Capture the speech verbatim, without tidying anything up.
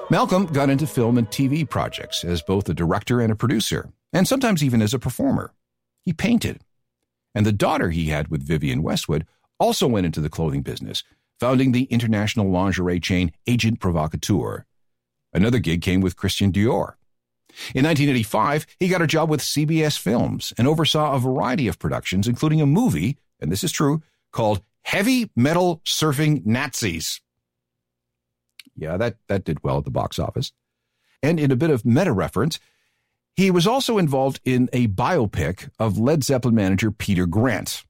Malcolm got into film and T V projects as both a director and a producer, and sometimes even as a performer. He painted. And the daughter he had with Vivienne Westwood also went into the clothing business, founding the international lingerie chain Agent Provocateur. Another gig came with Christian Dior. In nineteen eighty-five, he got a job with C B S Films and oversaw a variety of productions, including a movie, and this is true, called Heavy Metal Surfing Nazis. Yeah, that, that did well at the box office. And in a bit of meta-reference, he was also involved in a biopic of Led Zeppelin manager Peter Grant.